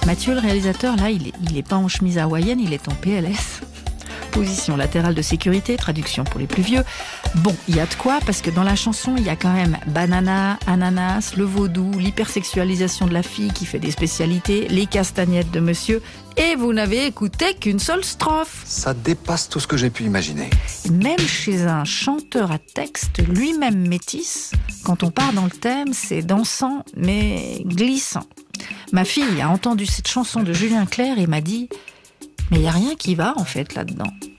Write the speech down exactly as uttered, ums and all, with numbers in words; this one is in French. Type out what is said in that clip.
Mathieu, le réalisateur, là, il est, il est pas en chemise hawaïenne, il est en P L S. Position latérale de sécurité, traduction pour les plus vieux. Bon, il y a de quoi, parce que dans la chanson, il y a quand même banana, ananas, le vaudou, l'hypersexualisation de la fille qui fait des spécialités, les castagnettes de monsieur, et vous n'avez écouté qu'une seule strophe. Ça dépasse tout ce que j'ai pu imaginer. Même chez un chanteur à texte, lui-même métis, quand on part dans le thème, c'est dansant, mais glissant. Ma fille a entendu cette chanson de Julien Clerc et m'a dit... Mais il n'y a rien qui va, en fait, là-dedans.